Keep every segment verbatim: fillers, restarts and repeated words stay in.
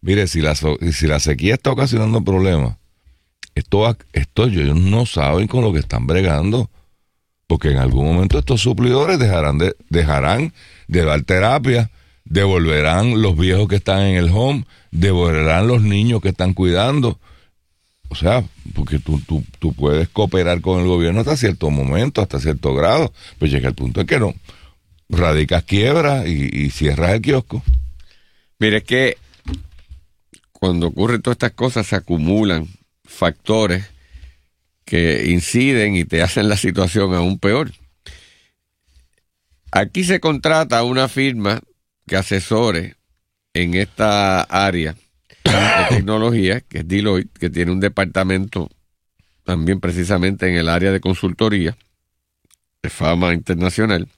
Mire, si la, si la sequía está ocasionando problemas, esto, esto ellos no saben con lo que están bregando, porque en algún momento estos suplidores dejarán de, dejarán de dar terapia, devolverán los viejos que están en el home, devolverán los niños que están cuidando. O sea, porque tú, tú, tú puedes cooperar con el gobierno hasta cierto momento, hasta cierto grado, pero llega el punto en que no, radicas quiebra y, y cierras el kiosco. Mire, es que cuando ocurren todas estas cosas se acumulan factores que inciden y te hacen la situación aún peor. Aquí se contrata una firma que asesore en esta área de tecnología, que es Deloitte, que tiene un departamento también precisamente en el área de consultoría de fama internacional.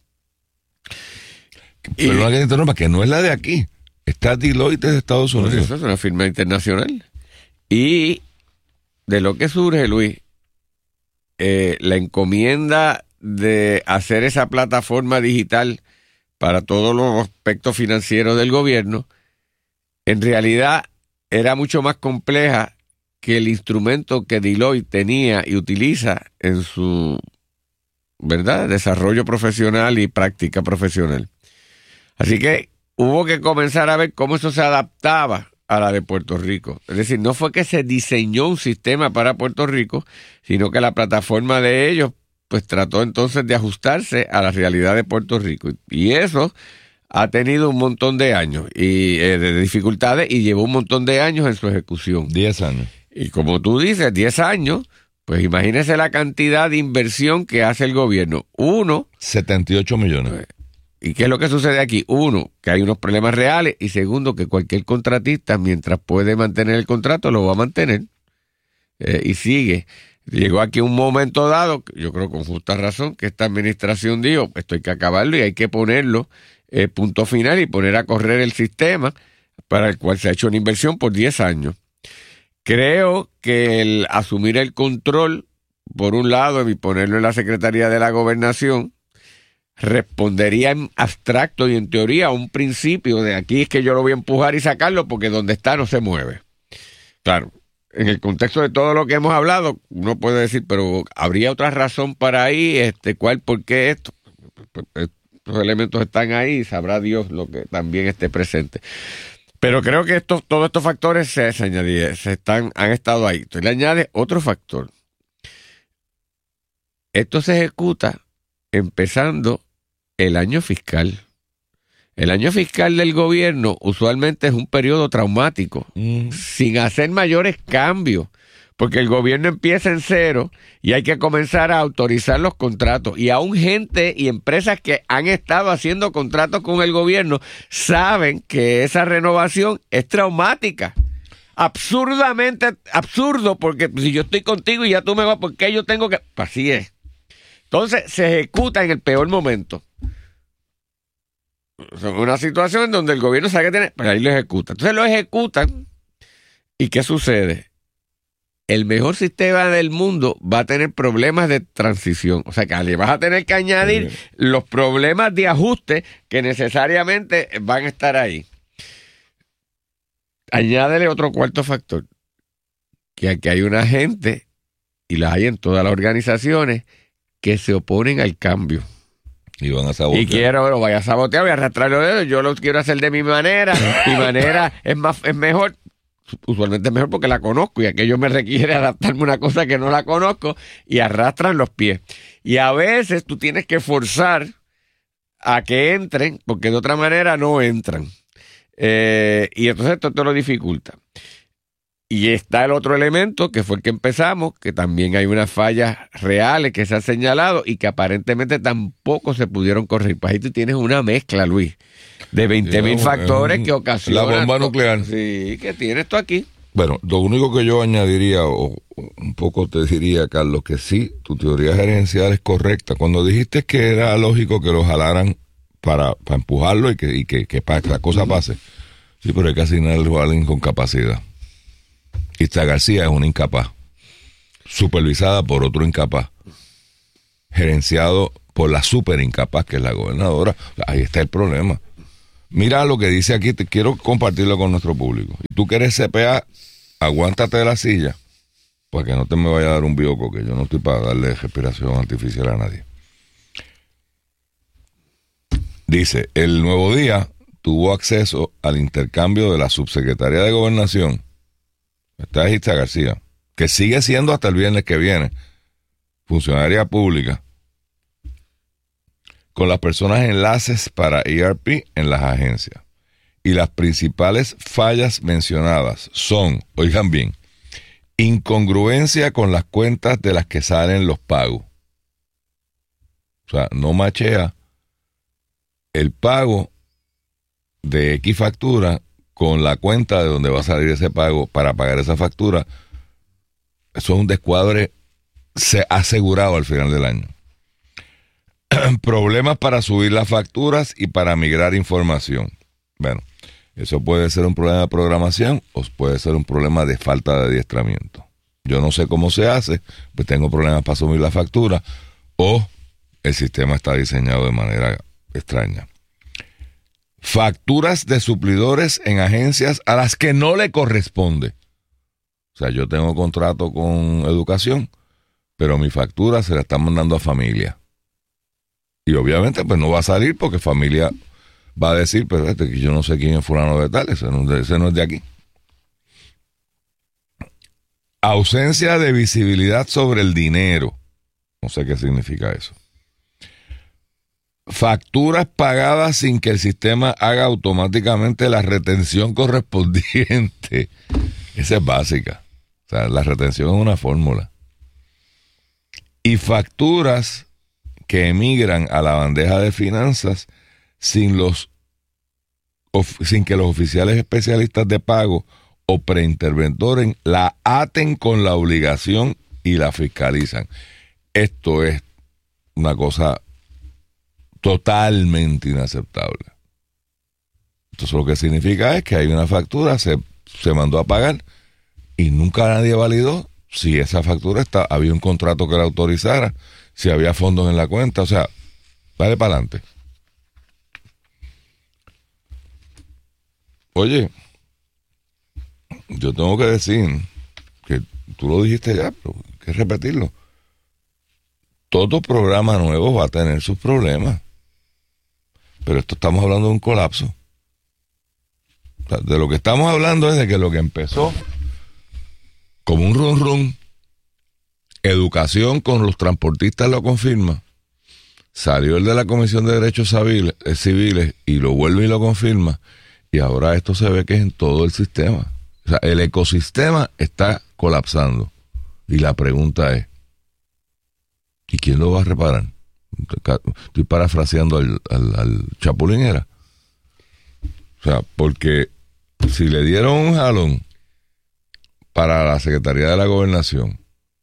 Pero no hay que interrumpir, que no es la de aquí. Está Deloitte de Estados Unidos. Pues eso es una firma internacional. Y de lo que surge, Luis, eh, la encomienda de hacer esa plataforma digital para todos los aspectos financieros del gobierno, en realidad era mucho más compleja que el instrumento que Deloitte tenía y utiliza en su, ¿verdad?, desarrollo profesional y práctica profesional. Así que hubo que comenzar a ver cómo eso se adaptaba a la de Puerto Rico. Es decir, no fue que se diseñó un sistema para Puerto Rico, sino que la plataforma de ellos pues trató entonces de ajustarse a la realidad de Puerto Rico. Y eso ha tenido un montón de años y eh, de dificultades y llevó un montón de años en su ejecución. Diez años. Y como tú dices, diez años, pues imagínese la cantidad de inversión que hace el gobierno. Uno... setenta y ocho millones. Pues, ¿y qué es lo que sucede aquí? Uno, que hay unos problemas reales, y segundo, que cualquier contratista, mientras puede mantener el contrato, lo va a mantener eh, y sigue. Llegó aquí un momento dado, yo creo con justa razón, que esta administración dijo, esto hay que acabarlo y hay que ponerlo eh, punto final y poner a correr el sistema para el cual se ha hecho una inversión por diez años. Creo que el asumir el control, por un lado, y ponerlo en la Secretaría de la Gobernación, respondería en abstracto y en teoría a un principio de aquí es que yo lo voy a empujar y sacarlo porque donde está no se mueve. Claro, en el contexto de todo lo que hemos hablado, uno puede decir, pero ¿habría otra razón para ahí? Este, ¿cuál? ¿Por qué esto? Estos elementos están ahí y sabrá Dios lo que también esté presente. Pero creo que estos, todos estos factores se, se, añadí, se están, han estado ahí. Entonces le añade otro factor. Esto se ejecuta empezando el año fiscal. El año fiscal del gobierno usualmente es un periodo traumático, mm. sin hacer mayores cambios, porque el gobierno empieza en cero y hay que comenzar a autorizar los contratos. Y aún gente y empresas que han estado haciendo contratos con el gobierno saben que esa renovación es traumática. Absurdamente absurdo, porque si yo estoy contigo y ya tú me vas, ¿por qué yo tengo que...? Así es. Entonces se ejecuta en el peor momento. Es una situación donde el gobierno sabe que tiene, pero ahí lo ejecuta. Entonces lo ejecutan. ¿Y qué sucede? El mejor sistema del mundo va a tener problemas de transición. O sea que le vas a tener que añadir sí. los problemas de ajuste que necesariamente van a estar ahí. Añádele otro cuarto factor. Que aquí hay una gente, y la hay en todas las organizaciones, que se oponen al cambio. Y van a sabotear. Y quiero, lo vaya a sabotear, voy a arrastrar los dedos, yo lo quiero hacer de mi manera, mi manera es más es mejor, usualmente es mejor porque la conozco y aquello me requiere adaptarme a una cosa que no la conozco y arrastran los pies. Y a veces tú tienes que forzar a que entren, porque de otra manera no entran. Eh, y entonces esto te lo dificulta. Y está el otro elemento, que fue el que empezamos, que también hay unas fallas reales que se han señalado y que aparentemente tampoco se pudieron corregir. Pues ahí tú tienes una mezcla, Luis, de veinte mil factores que ocasionan... La bomba nuclear. Sí, que tiene esto aquí. Bueno, lo único que yo añadiría, o un poco te diría, Carlos, que sí, tu teoría gerencial es correcta. Cuando dijiste que era lógico que lo jalaran para, para empujarlo y que, y que, que, para que la cosa pase, sí, pero hay que asignarlo a alguien con capacidad. Ista García es una incapaz, supervisada por otro incapaz, gerenciado por la super incapaz que es la gobernadora. Ahí está el problema. Mira lo que dice aquí, te quiero compartirlo con nuestro público. Y tú que eres C P A, aguántate de la silla, para que no te me vaya a dar un bioco, que yo no estoy para darle respiración artificial a nadie. Dice, el Nuevo Día tuvo acceso al intercambio de la subsecretaria de Gobernación, esta es Itza García, que sigue siendo hasta el viernes que viene funcionaria pública, con las personas enlaces para E R P en las agencias. Y las principales fallas mencionadas son, oigan bien, incongruencia con las cuentas de las que salen los pagos. O sea, no machea el pago de X factura con la cuenta de donde va a salir ese pago para pagar esa factura. Eso es un descuadre asegurado al final del año. Problemas para subir las facturas y para migrar información. Bueno, eso puede ser un problema de programación o puede ser un problema de falta de adiestramiento. Yo no sé cómo se hace, pues tengo problemas para subir la factura o el sistema está diseñado de manera extraña. Facturas de suplidores en agencias a las que no le corresponde. O sea, yo tengo contrato con educación, pero mi factura se la están mandando a familia. Y obviamente pues no va a salir porque familia va a decir, pero este, que yo no sé quién es fulano de tal, ese no, ese no es de aquí. Ausencia de visibilidad sobre el dinero. No sé qué significa eso. Facturas pagadas sin que el sistema haga automáticamente la retención correspondiente. Esa es básica. O sea, la retención es una fórmula. Y facturas que emigran a la bandeja de finanzas sin los of, sin que los oficiales especialistas de pago o preinterventores la aten con la obligación y la fiscalizan. Esto es una cosa totalmente inaceptable. Entonces lo que significa es que hay una factura, se, se mandó a pagar y nunca nadie validó si esa factura está, había un contrato que la autorizara, si había fondos en la cuenta, o sea, dale para adelante. Oye, yo tengo que decir que tú lo dijiste ya, pero hay que repetirlo. Todo programa nuevo va a tener sus problemas. Pero esto estamos hablando de un colapso. O sea, de lo que estamos hablando es de que lo que empezó como un run run, educación con los transportistas lo confirma, salió el de la Comisión de Derechos Civiles, eh, civiles y lo vuelve y lo confirma, y ahora esto se ve que es en todo el sistema. O sea, el ecosistema está colapsando. Y la pregunta es, ¿y quién lo va a reparar? Estoy parafraseando al, al, al Chapulín era. O sea, porque si le dieron un jalón para la Secretaría de la Gobernación,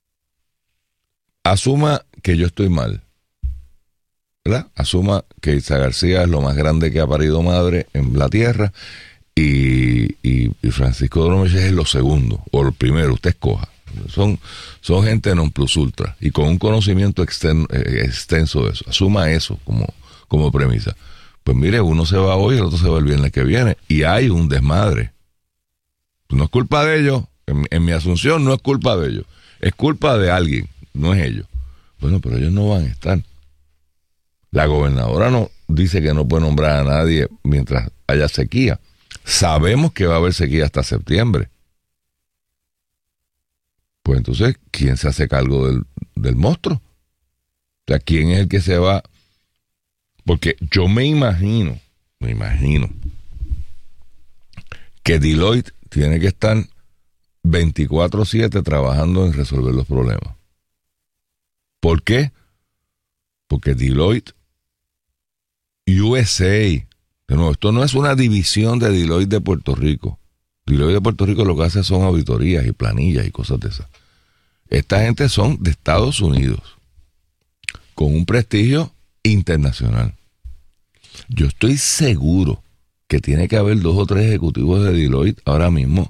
asuma que yo estoy mal, ¿verdad? Asuma que Itza García es lo más grande que ha parido madre en la tierra y, y, y Francisco Doromech es lo segundo o lo primero, usted escoja. Son, son gente non plus ultra y con un conocimiento exten, eh, extenso de eso. Asuma eso como, como premisa. Pues mire, uno se va hoy y el otro se va el viernes que viene y hay un desmadre. No es culpa de ellos, en, en mi asunción no es culpa de ellos, es culpa de alguien, no es ellos. Bueno, pero ellos no van a estar. La gobernadora no dice que no puede nombrar a nadie mientras haya sequía. Sabemos que va a haber sequía hasta septiembre. Pues entonces, ¿quién se hace cargo del, del monstruo? O sea, ¿quién es el que se va? Porque yo me imagino, me imagino que Deloitte tiene que estar veinticuatro siete trabajando en resolver los problemas. ¿Por qué? Porque Deloitte U S A, no, esto no es una división de Deloitte de Puerto Rico. Deloitte de Puerto Rico lo que hace son auditorías y planillas y cosas de esas. Esta gente son de Estados Unidos, con un prestigio internacional. Yo estoy seguro que tiene que haber dos o tres ejecutivos de Deloitte ahora mismo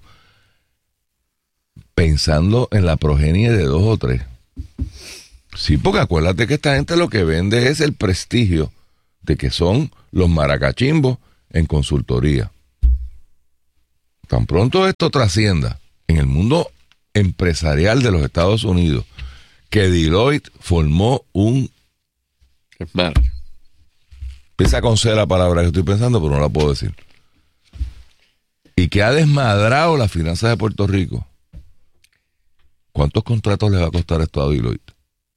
pensando en la progenie de dos o tres. Sí, porque acuérdate que esta gente lo que vende es el prestigio de que son los maracachimbos en consultoría. Tan pronto esto trascienda en el mundo empresarial de los Estados Unidos, que Deloitte formó un... Es malo. Empieza con C la palabra que estoy pensando, pero no la puedo decir. Y que ha desmadrado las finanzas de Puerto Rico. ¿Cuántos contratos les va a costar esto a Deloitte?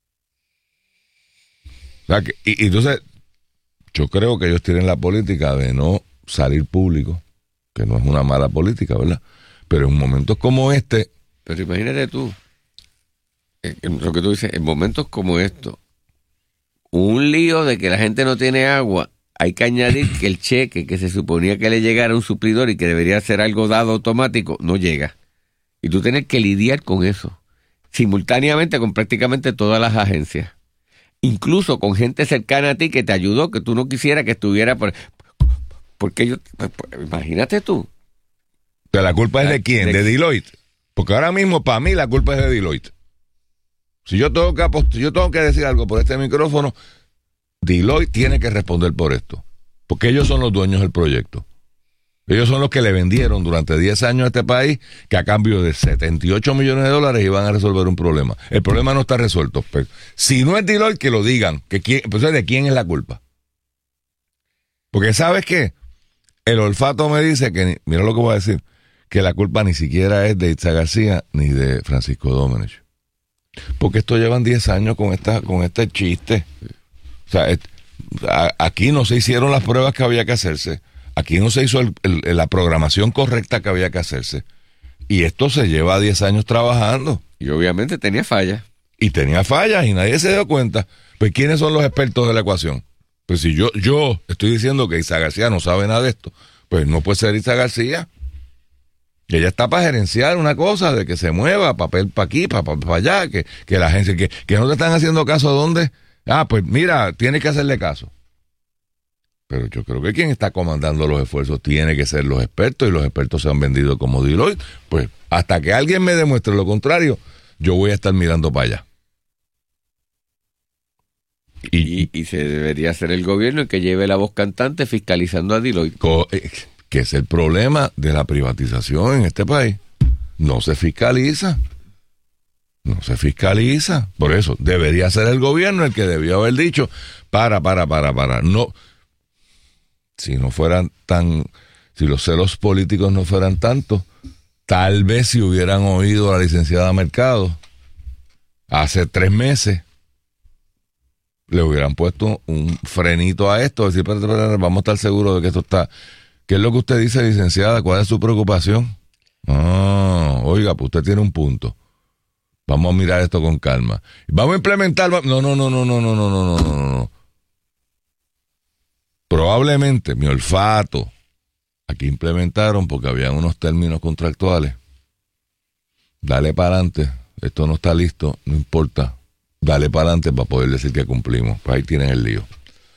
O sea que, y, y entonces, yo creo que ellos tienen la política de no salir público, que no es una mala política, ¿verdad? Pero en momentos como este... Pero imagínate tú, en lo que tú dices, en momentos como estos, un lío de que la gente no tiene agua, hay que añadir que el cheque que se suponía que le llegara a un suplidor y que debería ser algo dado automático, no llega. Y tú tienes que lidiar con eso, simultáneamente con prácticamente todas las agencias. Incluso con gente cercana a ti que te ayudó, que tú no quisieras que estuviera por... Porque yo... Imagínate tú. ¿Pero la culpa es de quién? ¿De, ¿De Deloitte? Porque ahora mismo, para mí, la culpa es de Deloitte. Si yo tengo que apost- yo tengo que decir algo por este micrófono, Deloitte tiene que responder por esto. Porque ellos son los dueños del proyecto. Ellos son los que le vendieron durante diez años a este país que a cambio de setenta y ocho millones de dólares iban a resolver un problema. El problema no está resuelto. Pero si no es Deloitte, que lo digan. Que quién, pues, ¿de quién es la culpa? Porque ¿sabes qué? El olfato me dice que, mira lo que voy a decir, que la culpa ni siquiera es de Itza García ni de Francisco Domenech. Porque esto llevan diez años con esta con este chiste. O sea, et, a, aquí no se hicieron las pruebas que había que hacerse. Aquí no se hizo el, el, la programación correcta que había que hacerse. Y esto se lleva diez años trabajando. Y obviamente tenía fallas. Y tenía fallas y nadie se dio cuenta. Pues ¿quiénes son los expertos de la ecuación? Pues si yo, yo estoy diciendo que Itza García no sabe nada de esto, pues no puede ser Itza García. Y ella está para gerenciar una cosa de que se mueva, papel para aquí, para pa, pa allá, que, que la agencia, que, que no te están haciendo caso, ¿dónde? Ah, pues mira, tiene que hacerle caso. Pero yo creo que quien está comandando los esfuerzos tiene que ser los expertos, y los expertos se han vendido como Deloitte. Pues hasta que alguien me demuestre lo contrario, yo voy a estar mirando para allá. Y, y, y se debería ser el gobierno el que lleve la voz cantante fiscalizando a Deloitte. Co que es el problema de la privatización en este país. No se fiscaliza. No se fiscaliza. Por eso, debería ser el gobierno el que debió haber dicho, para, para, para, para. No, si no fueran tan, si los celos políticos no fueran tantos, tal vez si hubieran oído a la licenciada Mercado hace tres meses, le hubieran puesto un frenito a esto, decir, pero, pero, vamos a estar seguros de que esto está... ¿Qué es lo que usted dice, licenciada? ¿Cuál es su preocupación? Ah, oiga, pues usted tiene un punto. Vamos a mirar esto con calma. Vamos a implementar... No, no, no, no, no, no, no, no, no, no, no. Probablemente mi olfato, aquí implementaron porque habían unos términos contractuales. Dale para adelante. Esto no está listo, no importa. Dale para adelante para poder decir que cumplimos. Pues ahí tienen el lío.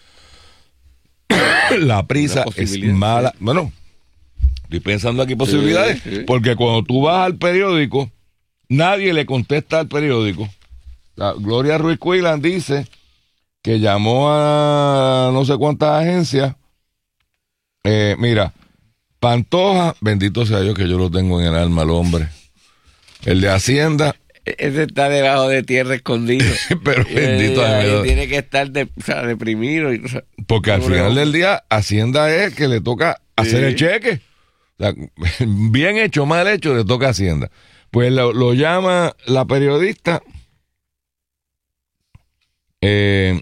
La prisa es mala. Bueno, estoy pensando aquí posibilidades. Sí, sí. Porque cuando tú vas al periódico, nadie le contesta al periódico. La Gloria Ruiz Quilan dice que llamó a no sé cuántas agencias. Eh, mira, Pantoja, bendito sea Dios que yo lo tengo en el alma, el hombre. El de Hacienda. Ese está debajo de tierra escondido. Pero bendito eh, Dios. Tiene que estar de, o sea, deprimido. Y, o sea, porque al final del día, Hacienda es que le toca hacer sí. el cheque. O sea, bien hecho, mal hecho, le toca a Hacienda. Pues lo, lo llama la periodista. Eh,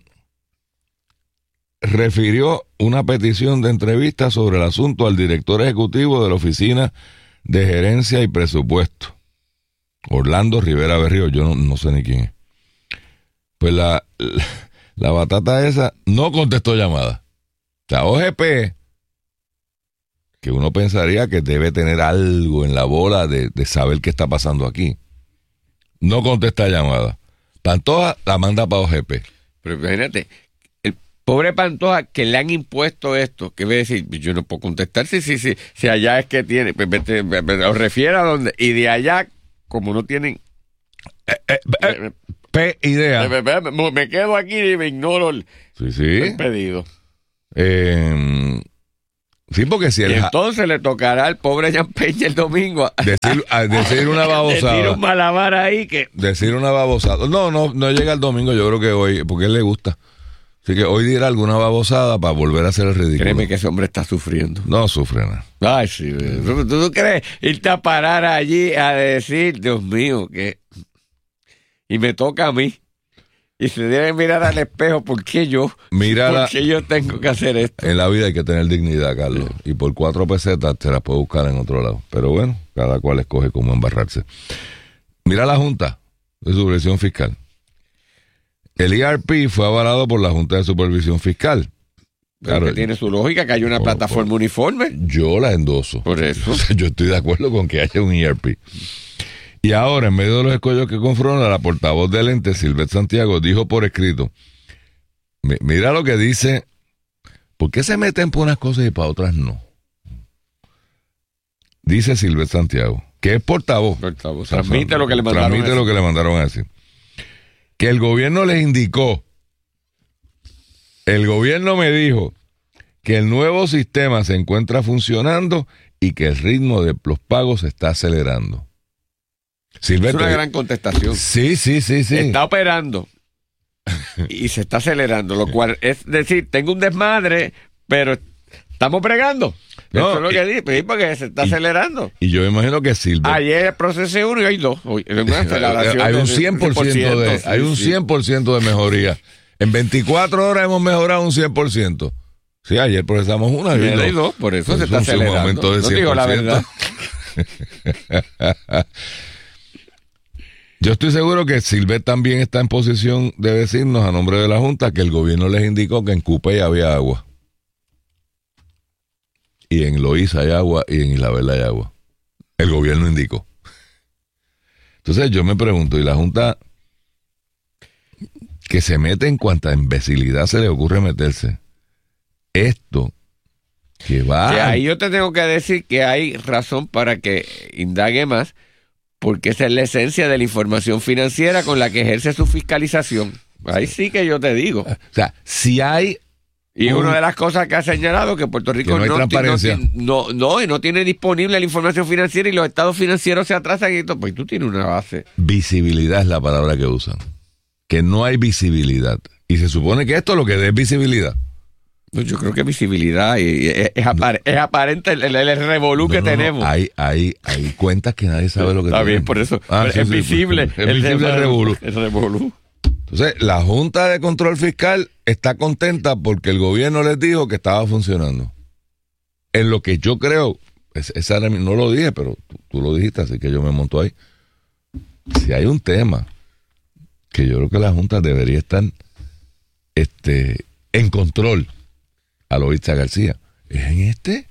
refirió una petición de entrevista sobre el asunto al director ejecutivo de la Oficina de Gerencia y Presupuesto, Orlando Rivera Berrío. Yo no, no sé ni quién es. Pues la, la, la batata esa no contestó llamada. O sea, O G P, que uno pensaría que debe tener algo en la bola de, de saber qué está pasando aquí, no contesta llamada. Pantoja la manda para O G P. Pero imagínate, el pobre Pantoja que le han impuesto esto, que va a decir, yo no puedo contestar si, si, si, si allá es que tiene, pues vete, me, me, me refiere a donde, y de allá, como no tienen eh, eh, eh, P idea. Me, me, me, me quedo aquí y me ignoro el, sí, sí. el pedido. Eh, Sí, porque si Y el ja- entonces le tocará al pobre Jan Peña el domingo a decir, a decir una decir babosada. un malabar ahí que... Decir una babosada. No, no, no llega el domingo, yo creo que hoy, porque a él le gusta. Así que hoy dirá alguna babosada para volver a hacer el ridículo. Créeme que ese hombre está sufriendo. No sufre nada. Ay, sí. ¿Tú, tú, tú crees irte a parar allí a decir, Dios mío, que... Y me toca a mí. Y se debe mirar al espejo, ¿por qué yo? Mira la- ¿Por qué yo tengo que hacer esto? En la vida hay que tener dignidad, Carlos. Y por cuatro pesetas te las puedes buscar en otro lado. Pero bueno, cada cual escoge cómo embarrarse. Mira la Junta de Supervisión Fiscal. El E R P fue avalado por la Junta de Supervisión Fiscal. Claro, que tiene su lógica que haya una por- plataforma por- uniforme. Yo la endoso. Por eso. O sea, yo estoy de acuerdo con que haya un E R P. Y ahora, en medio de los escollos que confronta, la portavoz del ente, Silvet Santiago, dijo por escrito, mi- mira lo que dice, ¿por qué se meten por unas cosas y para otras no? Dice Silvet Santiago, que es portavoz. Portavoz, transmite lo que le mandaron Transmite a lo decir. que le mandaron a decir. Que el gobierno les indicó, el gobierno me dijo que el nuevo sistema se encuentra funcionando y que el ritmo de los pagos se está acelerando. Es Silvestre, una gran contestación. Sí, sí, sí, sí. Está operando y se está acelerando, lo cual es decir, tengo un desmadre, pero estamos bregando. No, Eso es lo y- que dice, pues, porque se está y- acelerando. Y yo imagino que Silvestre... Ayer procesé uno y hay dos. Hoy, es una aceleración hay un de- cien por ciento de, sí, hay un sí. cien por ciento de mejoría. En veinticuatro horas hemos mejorado un cien por ciento. Sí, ayer procesamos una y Y hay dos. dos, por eso Pues se está es un acelerando. aumento de No digo la cien por ciento. verdad. Yo estoy seguro que Silvet también está en posición de decirnos a nombre de la Junta que el gobierno les indicó que en Cupey había agua. Y en Loíza hay agua y en Isla Verde hay agua. El gobierno indicó. Entonces yo me pregunto, ¿y la Junta que se mete en cuanta imbecilidad se le ocurre meterse? Esto que va... Que ahí yo te tengo que decir que hay razón para que indague más, porque esa es la esencia de la información financiera con la que ejerce su fiscalización. Ahí sí que yo te digo. O sea, si hay... Y un- una de las cosas que ha señalado que Puerto Rico Que no hay ti- transparencia. ti- no, no, y no tiene disponible la información financiera y los estados financieros se atrasan y todo. Pues tú tienes una base. Visibilidad es la palabra que usan. Que no hay visibilidad. Y se supone que esto lo que da es visibilidad. No, yo creo que visibilidad y, y es, es apar- es aparente el, el, el revolú No, que no, no. tenemos. Hay, hay, hay cuentas que nadie sabe lo que Está tienen. bien, por eso. Ah, Pero sí, es sí, visible. Es visible el revolú. El revolú. Entonces, la Junta de Control Fiscal está contenta porque el gobierno les dijo que estaba funcionando. En lo que yo creo, es- esa era mi- no lo dije, pero tú, tú lo dijiste, así que yo me monto ahí. Si hay un tema que yo creo que la Junta debería estar este, en control a Loíza García, es en este.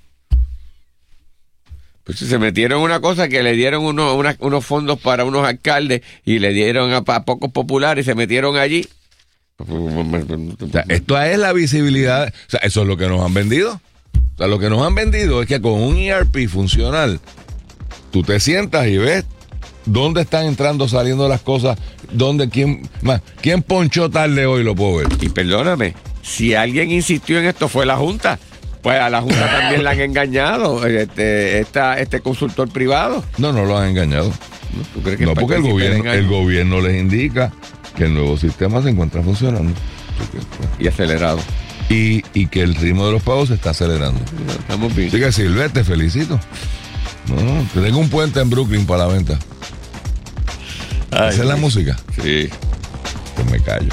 Pues se metieron en una cosa que le dieron unos, una- unos fondos para unos alcaldes y le dieron a, a pocos populares y se metieron allí. O sea, esto es la visibilidad. O sea, eso es lo que nos han vendido. O sea, lo que nos han vendido es que con un E R P funcional, tú te sientas y ves dónde están entrando, saliendo las cosas, dónde, quién, más, quién ponchó tarde hoy, lo puedo ver. Y perdóname, si alguien insistió en esto fue la Junta. Pues a la Junta también la han engañado, este, esta, este consultor privado. No, no lo han engañado. ¿Tú crees que No, porque el participen gobierno, en algo? el gobierno les indica que el nuevo sistema se encuentra funcionando. Y acelerado. Y, y que el ritmo de los pagos se está acelerando. Estamos bien. Así que Silvestre, te felicito. No, te tengo un puente en Brooklyn para la venta. Ay, Esa es la música. Sí. Pues me callo.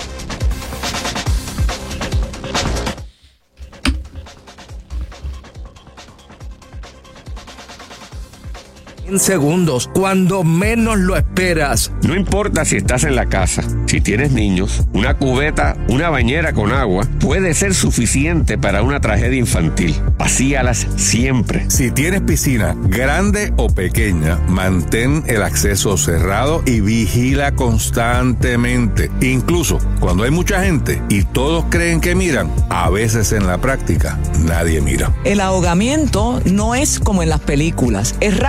En segundos, cuando menos lo esperas. No importa si estás en la casa, si tienes niños, una cubeta, una bañera con agua puede ser suficiente para una tragedia infantil. Vacíalas siempre. Si tienes piscina, grande o pequeña, mantén el acceso cerrado y vigila constantemente. Incluso cuando hay mucha gente y todos creen que miran, a veces en la práctica nadie mira. El ahogamiento no es como en las películas. Es rápido,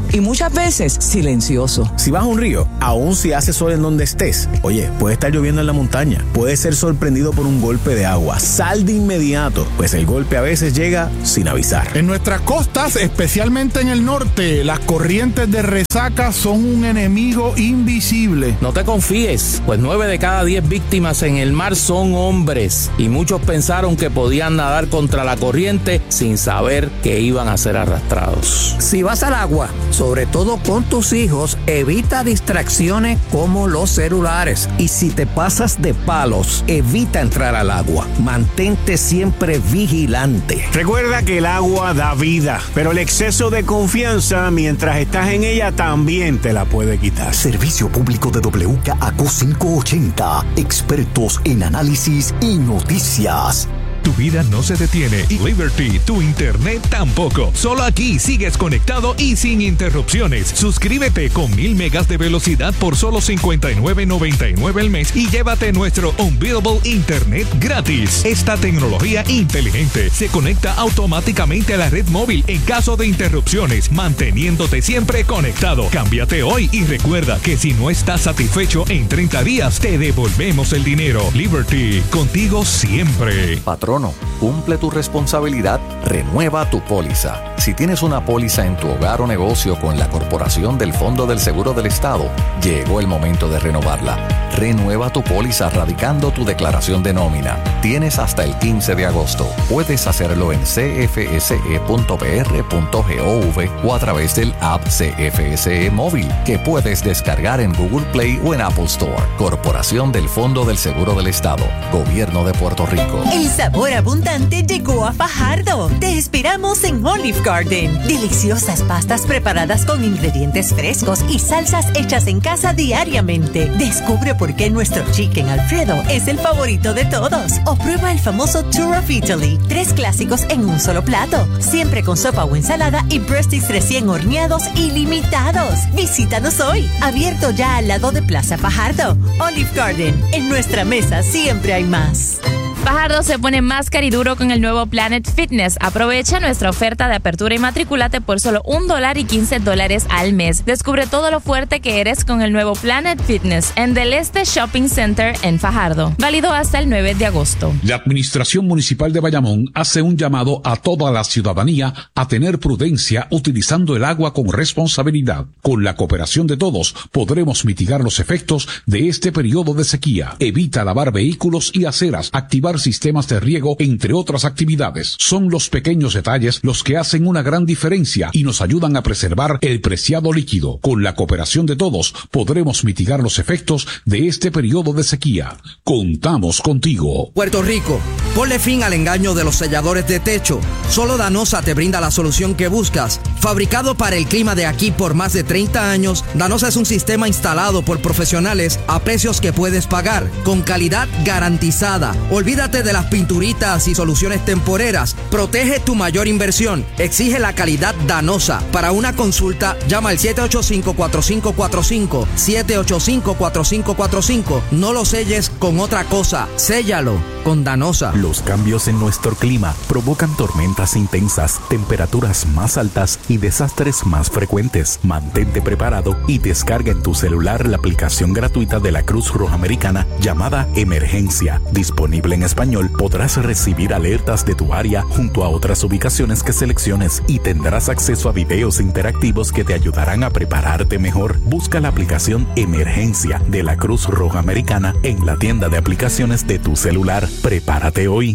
y muchas veces silencioso. Si vas a un río, aun si hace sol en donde estés, oye, puede estar lloviendo en la montaña, puedes ser sorprendido por un golpe de agua. Sal de inmediato, pues el golpe a veces llega sin avisar. En nuestras costas, especialmente en el norte, las corrientes de resaca son un enemigo invisible. No te confíes, pues nueve de cada diez víctimas en el mar son hombres y muchos pensaron que podían nadar contra la corriente sin saber que iban a ser arrastrados. Si vas al agua, sobre todo con tus hijos, evita distracciones como los celulares. Y si te pasas de palos, evita entrar al agua. Mantente siempre vigilante. Recuerda que el agua da vida, pero el exceso de confianza mientras estás en ella también te la puede quitar. Servicio público de W K A Q quinientos ochenta. Expertos en análisis y noticias. Tu vida no se detiene y Liberty, tu internet tampoco. Solo aquí sigues conectado y sin interrupciones. Suscríbete con mil megas de velocidad por solo cincuenta y nueve noventa y nueve al mes y llévate nuestro Unbeatable Internet gratis. Esta tecnología inteligente se conecta automáticamente a la red móvil en caso de interrupciones, manteniéndote siempre conectado. Cámbiate hoy y recuerda que si no estás satisfecho en treinta días, te devolvemos el dinero. Liberty, contigo siempre. Patrono, cumple tu responsabilidad, renueva tu póliza. Si tienes una póliza en tu hogar o negocio con la Corporación del Fondo del Seguro del Estado, llegó el momento de renovarla. Renueva tu póliza radicando tu declaración de nómina. Tienes hasta el quince de agosto. Puedes hacerlo en c f s e punto p r punto gov o a través del app C F S E Móvil, que puedes descargar en Google Play o en Apple Store. Corporación del Fondo del Seguro del Estado. Gobierno de Puerto Rico. El sabor abundante llegó a Fajardo. Te esperamos en Olive Garden. Deliciosas pastas preparadas con ingredientes frescos y salsas hechas en casa diariamente. Descubre por qué nuestro Chicken Alfredo es el favorito de todos. O prueba el famoso Tour of Italy. Tres clásicos en un solo plato. Siempre con sopa o ensalada y breadsticks recién horneados ilimitados. Visítanos hoy. Abierto ya al lado de Plaza Fajardo. Olive Garden. En nuestra mesa siempre hay más. Fajardo se pone más cariduro con el nuevo Planet Fitness. Aprovecha nuestra oferta de apertura y matricúlate por solo un dólar y quince dólares al mes. Descubre todo lo fuerte que eres con el nuevo Planet Fitness en Del Este Shopping Center en Fajardo. Válido hasta el nueve de agosto. La Administración Municipal de Bayamón hace un llamado a toda la ciudadanía a tener prudencia utilizando el agua con responsabilidad. Con la cooperación de todos, podremos mitigar los efectos de este periodo de sequía. Evita lavar vehículos y aceras, activar sistemas de riego, entre otras actividades. Son los pequeños detalles los que hacen una gran diferencia y nos ayudan a preservar el preciado líquido. Con la cooperación de todos, podremos mitigar los efectos de este periodo de sequía. Contamos contigo. Puerto Rico, ponle fin al engaño de los selladores de techo. Solo Danosa te brinda la solución que buscas. Fabricado para el clima de aquí por más de treinta años, Danosa es un sistema instalado por profesionales a precios que puedes pagar, con calidad garantizada. Olvídate de las pinturitas y soluciones temporeras. Protege tu mayor inversión. Exige la calidad Danosa. Para una consulta, llama al siete ocho cinco, cuatro cinco cuatro cinco, siete ocho cinco, cuatro cinco cuatro cinco. No lo selles con otra cosa. Séllalo con Danosa. Los cambios en nuestro clima provocan tormentas intensas, temperaturas más altas y desastres más frecuentes. Mantente preparado y descarga en tu celular la aplicación gratuita de la Cruz Roja Americana llamada Emergencia. Disponible en español, podrás recibir alertas de tu área junto a otras ubicaciones que selecciones y tendrás acceso a videos interactivos que te ayudarán a prepararte mejor. Busca la aplicación Emergencia de la Cruz Roja Americana en la tienda de aplicaciones de tu celular. Prepárate hoy.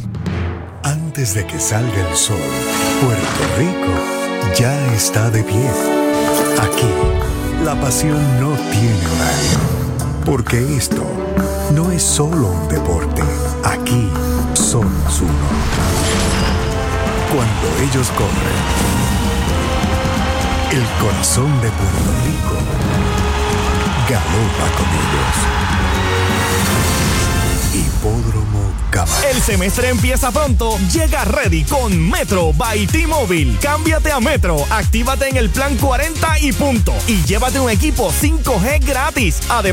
Antes de que salga el sol, Puerto Rico ya está de pie. Aquí, la pasión no tiene horario, porque esto no es solo un deporte. Aquí somos uno. Cuando ellos corren, el corazón de Puerto Rico galopa con ellos. Hipódromo Camarón. El semestre empieza pronto. Llega ready con Metro by T-Mobile. Cámbiate a Metro, actívate en el plan cuarenta y punto y llévate un equipo cinco G gratis. Además,